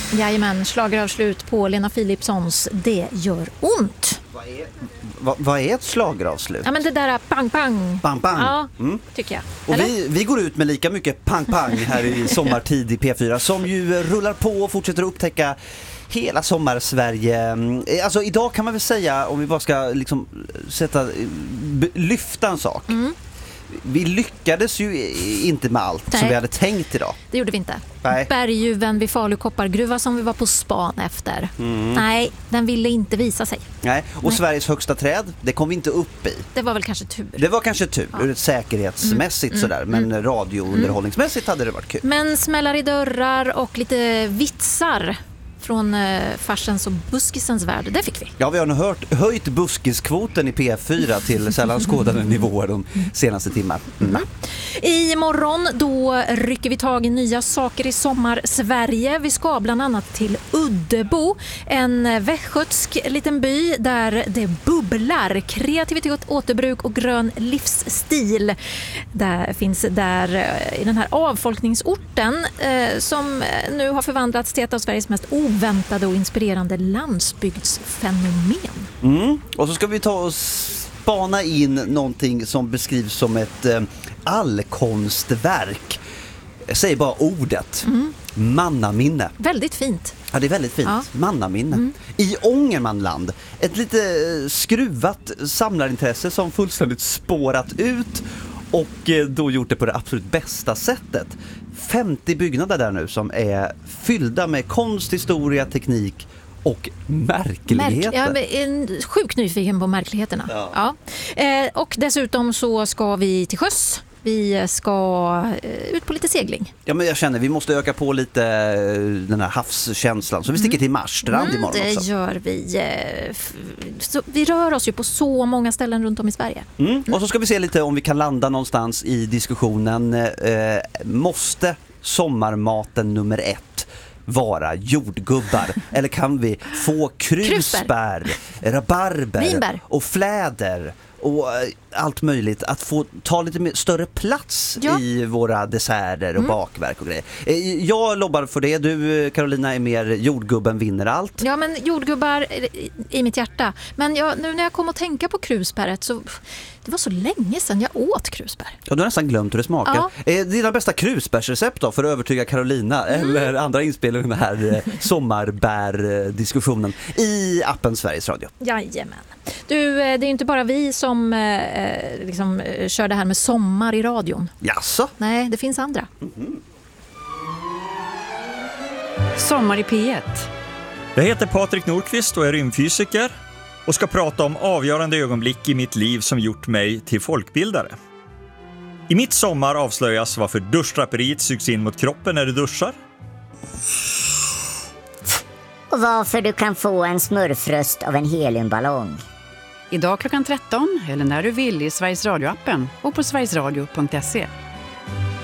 Jajamän, schlageravslut på Lena Philipssons Det gör ont. Vad är ett schlageravslut? Ja, men det där pang pang. Pang pang. Ja, tycker jag. Och vi går ut med lika mycket pang pang här i sommartid i P4 som ju rullar på och fortsätter att upptäcka hela sommar-Sverige. Alltså idag kan man väl säga, om vi bara ska liksom lyfta en sak. Vi lyckades ju inte med allt som vi hade tänkt idag. Det gjorde vi inte. Nej. Berguven vid Falu koppargruva som vi var på span efter. Nej, den ville inte visa sig. Nej. Och Sveriges högsta träd, det kom vi inte upp i. Det var väl kanske tur. Det var kanske tur, ur ett säkerhetsmässigt sådär. Men radiounderhållningsmässigt hade det varit kul. Men smällar i dörrar och lite vitsar från farsens och buskisens värld, det fick vi. Ja, vi har höjt buskiskvoten i P4 till sällan skådade nivåer de senaste timmarna. Imorgon då rycker vi tag i nya saker i sommar-Sverige. Vi ska bland annat till Uddebo, en västgötsk liten by där det bubblar. Kreativitet, återbruk och grön livsstil. Det finns där i den här avfolkningsorten som nu har förvandlats till ett av Sveriges mest oväntade och inspirerande landsbygdsfenomen. Och så ska vi ta och spana in någonting som beskrivs som ett allkonstverk. Jag säger bara ordet. Mannaminne. Väldigt fint. Ja, det är väldigt fint. Ja. Mannaminne. I Ångermanland. Ett lite skruvat samlarintresse som fullständigt spårat ut och då gjort det på det absolut bästa sättet. 50 byggnader där nu som är fyllda med konst, historia, teknik och märkligheter. Jag är sjukt nyfiken på märkligheterna. Ja. Och dessutom så ska vi till sjöss. Vi ska ut på lite segling. Ja, men jag känner vi måste öka på lite den här havskänslan. Så vi sticker till Marstrand imorgon också. Det gör vi. Vi rör oss ju på så många ställen runt om i Sverige. Och så ska vi se lite om vi kan landa någonstans i diskussionen. Måste sommarmaten nummer 1 vara jordgubbar? Eller kan vi få krusbär, rabarber vinbär och fläder och allt möjligt att få ta lite större plats i våra desserter och bakverk och grejer. Jag lobbar för det. Du, Carolina, är mer jordgubben vinner allt. Ja, men jordgubbar i mitt hjärta. Men nu när jag kom att tänka på krusbäret så det var så länge sedan jag åt krusbär. Ja, du har nästan glömt hur det smakar. Dina bästa krusbärsrecept då för att övertyga Carolina eller andra inspelare i den här sommarbär-diskussionen i appen Sveriges Radio. Jajamän. Du, det är ju inte bara vi som liksom kör det här med sommar i radion. Jaså? Nej, det finns andra. Sommar i P1. Jag heter Patrik Nordqvist och är rymdfysiker och ska prata om avgörande ögonblick i mitt liv som gjort mig till folkbildare. I mitt sommar avslöjas varför duschdraperiet sugs in mot kroppen när du duschar. Och varför du kan få en smurfröst av en heliumballong. Idag klockan 13 eller när du vill i Sveriges Radio-appen och på sverigesradio.se.